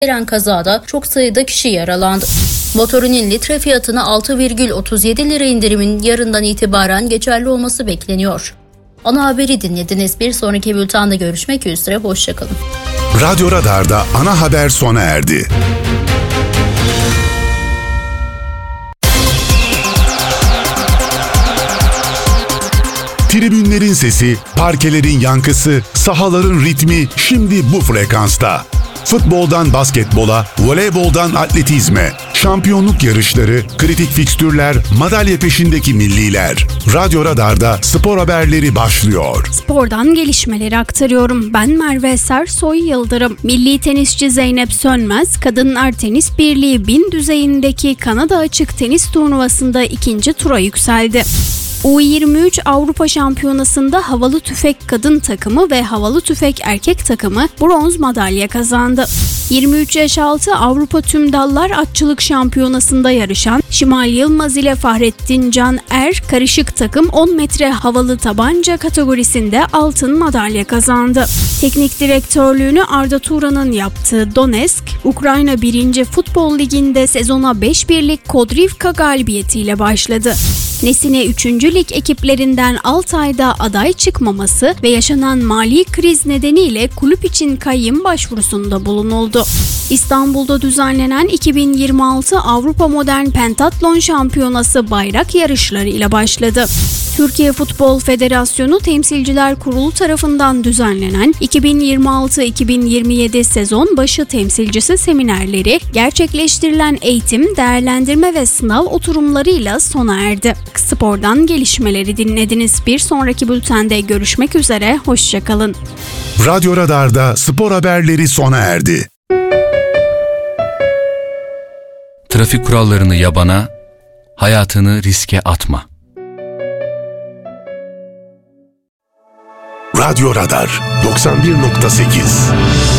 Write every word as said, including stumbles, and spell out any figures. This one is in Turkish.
gelen kazada çok sayıda kişi yaralandı. Motorinin litre fiyatına altı virgül otuz yedi lira indirimin yarından itibaren geçerli olması bekleniyor. Ana haberi dinlediniz. Bir sonraki bültende görüşmek üzere. Hoşçakalın. Radyo Radar'da ana haber sona erdi. Tribünlerin sesi, parkelerin yankısı, sahaların ritmi şimdi bu frekansta. Futboldan basketbola, voleyboldan atletizme, şampiyonluk yarışları, kritik fikstürler, madalya peşindeki milliler. Radyo Radar'da spor haberleri başlıyor. Spordan gelişmeleri aktarıyorum. Ben Merve Sersoy Yıldırım. Milli tenisçi Zeynep Sönmez, Kadınlar Tenis Birliği bin düzeyindeki Kanada Açık Tenis Turnuvası'nda ikinci tura yükseldi. U yirmi üç Avrupa Şampiyonası'nda havalı tüfek kadın takımı ve havalı tüfek erkek takımı bronz madalya kazandı. yirmi üç yaş altı Avrupa Tüm Dallar Atçılık Şampiyonası'nda yarışan Şimal Yılmaz ile Fahrettin Can Er karışık takım on metre havalı tabanca kategorisinde altın madalya kazandı. Teknik direktörlüğünü Arda Turan'ın yaptığı Donetsk, Ukrayna birinci Futbol Ligi'nde sezona beş birlik Kodrivka galibiyetiyle başladı. Nesine üçüncü lig ekiplerinden Altay'da aday çıkmaması ve yaşanan mali kriz nedeniyle kulüp için kayyım başvurusunda bulunuldu. İstanbul'da düzenlenen iki bin yirmi altı Avrupa Modern Pentatlon Şampiyonası bayrak yarışları ile başladı. Türkiye Futbol Federasyonu Temsilciler Kurulu tarafından düzenlenen iki bin yirmi altı iki bin yirmi yedi sezon başı temsilcisi seminerleri gerçekleştirilen eğitim, değerlendirme ve sınav oturumlarıyla sona erdi. Spordan gelişmeleri dinlediniz. Bir sonraki bültende görüşmek üzere, hoşçakalın. Radyo Radar'da spor haberleri sona erdi. Trafik kurallarını yabana, hayatını riske atma. Radyo Radar doksan bir nokta sekiz